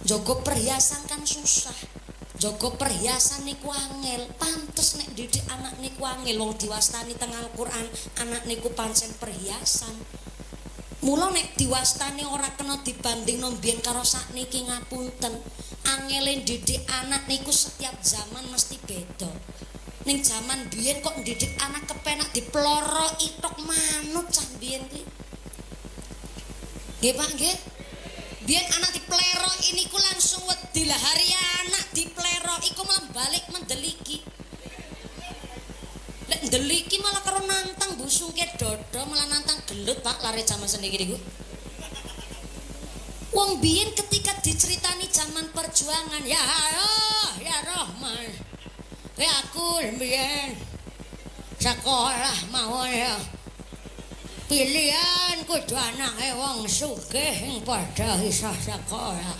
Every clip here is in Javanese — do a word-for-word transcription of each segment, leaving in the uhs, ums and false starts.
Jogo perhiasan kan susah. Jogo perhiasan niku angel. Pantes nek didik anak niku angel. Wong diwastani teng Al-Qur'an anak niku pancen perhiasan. Mula nek diwastani ora kena dibandingno mbiyen karo sakniki ngapunten. Angele didik anak niku setiap zaman mesti beda. Ning zaman biyen kok didik anak kepenak diploro itok manut cah biyen kuwi. Nggih Pak nggih. Biyen anak diplero ini ku langsung wedi lah hari anak diplero iku malah balik mendeliki. Lek ndeliki malah karo nantang busungke dodo malah nantang gelut Pak lare jaman seniki niku. Wong biyen ketika diceritani zaman perjuangan ya Allah ya Rahman. Ya aku biyen sekolah mawon ya. Pilihan kudu anake wong sugih padha isa sekolah.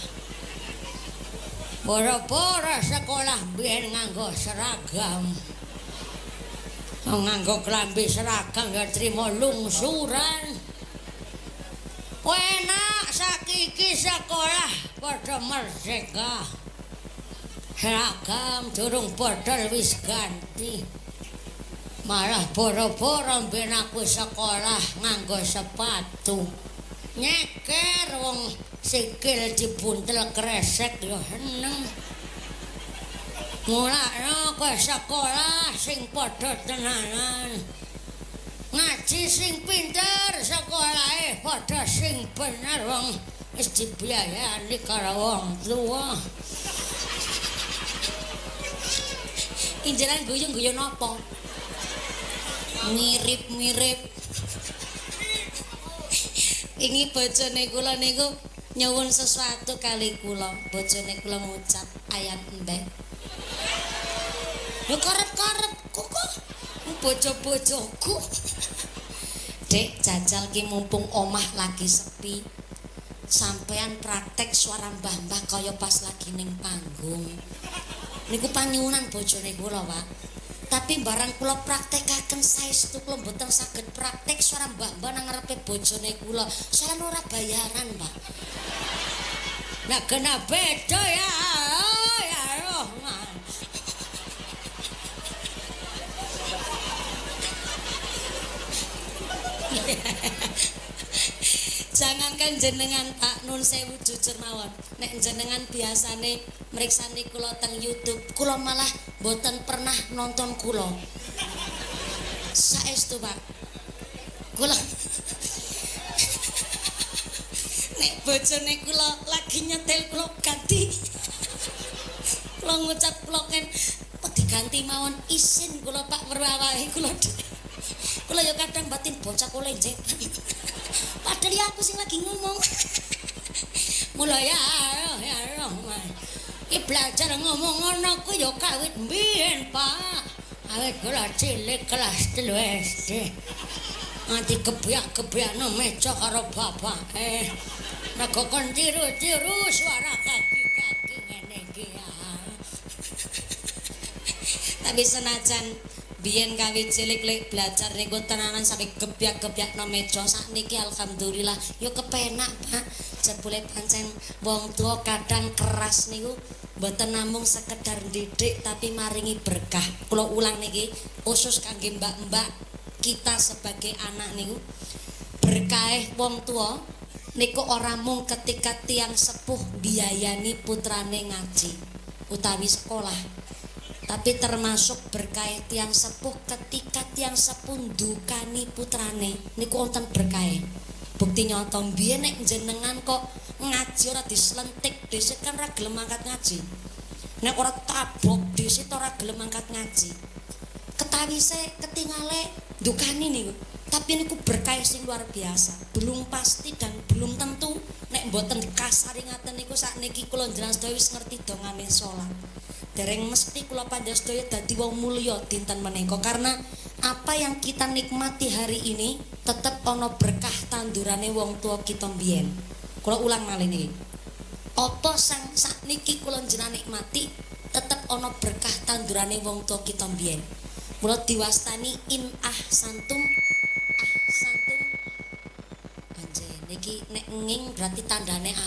Boro-boro sekolah biyen nganggo seragam. Nganggo klambi seragam ya trimo lungsuran. Enak sakiki sekolah padha merdeka. Seragam durung bodol wis ganti. Malah boro-boro ben aku sekolah nganggo sepatu. Nyeker wong sikil dibuntel kresek ya seneng. Mulakno ke sekolah sing padha tenanan. Ngaji sing pinter sekolahe padha sing bener wong wis dibiayani karo wong tuwa. Injeran guyu-guyu napa? Mirip-mirip. Ini bojone kula niku nyuwun sesuatu kali kula. Bojone kula ngucap ayat endek. Lho karep-karep kok bojo-bojoku. Dek jajal ki mumpung omah lagi sepi. Sampean praktek suara mbah-mbah kaya pas lagi ning panggung. Niku panyuwunan bojone kula, Pak. Tapi barang kula praktekaken saestu kula mboten saged praktek suara mbah-mbah nang ngarepe bojone kula. Soalnya ora bayaran, Pak. Nah kena beda ya. Oh, ya Rahman. Jangankan jenengan Pak nun sewu jujur mawon. Nek jenengan biasane mriksani kula teng YouTube, kula malah mboten pernah nonton kula. Saestu Pak. Kula nek bojone kula lagi nyetel kula ganti. Kula ngucap kula ken diganti mawon isin kula Pak merwawahi kula. Kula ya kadang batin bocah kula njek. Padahal ya aku sing lagi ngomong. Mulai ya ya Rahman. Ki belajar ngomong ngono ku ya kawit mbiyen, Pak. Awit kula cilik kelas telu S D. Nganti gebyak-gebyakno meja karo bapake. Nek kon tiru-tiru suara kaki-kaki ngene iki ya. Tapi senajan biyen kawit cilik lek belajar niku tenanan sampai gebyak-gebyakno meja sakniki alhamdulillah yo kepenak Pak. Jebule pancen wong tua kadang keras niku mboten namung sekedar didik tapi maringi berkah. Kula ulang niki khusus kangge mbak-mbak kita sebagai anak niku berkah wong tua niku ora mung ketika tiang sepuh biayani putrane ngaji utawi sekolah. Tapi termasuk berkah tiang sepuh ketika tiang sepuh ndukani putrane niku wonten berkah. Bukti nyata biyen nek jenengan kok ngaji ora dislentik dhisik kan ora gelem angkat ngaji. Nek ora tabok dhisik ora gelem angkat ngaji. Ketawise ketingale ndukani niku. Tapi niku berkah sing luar biasa. Belum pasti dan belum tentu nek mboten kasari ngaten niku sakniki kula njenengan sedaya wis ngerti dongane salat. Dereng mesti kula panjenengan sedaya dadi wong mulya dinten menika karena apa yang kita nikmati hari ini tetap ana berkah tandurane wong tua kita mbiyen. Kula ulang malih niki. Apa sang sakniki kula njenengan nikmati tetap ana berkah tandurane wong tua kita mbiyen. Mula diwastani in ahsantum ahsantum. Anjen niki nek nging berarti tandane